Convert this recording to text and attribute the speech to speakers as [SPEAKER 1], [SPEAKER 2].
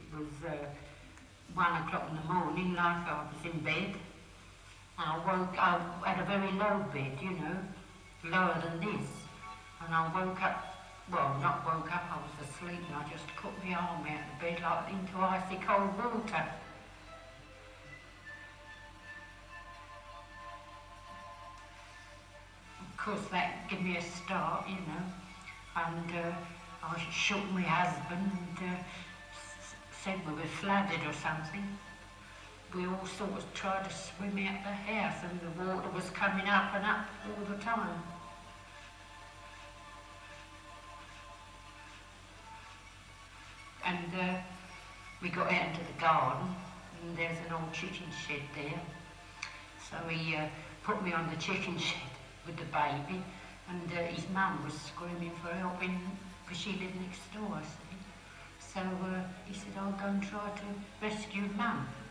[SPEAKER 1] was 1 o'clock in the morning, like I was in bed. I had a very low bed, you know, lower than this. And I woke up, well, not woke up, I was asleep, and I just put my arm out of bed like into icy cold water. Of course, that gave me a start, you know, and I shook my husband and said we were flooded or something. We all sort of tried to swim out the house, and the water was coming up and up all the time. And we got out into the garden, and there's an old chicken shed there. So he put me on the chicken shed with the baby, and his mum was screaming for help because she lived next door, I see. So he said, I'll go and try to rescue Mum.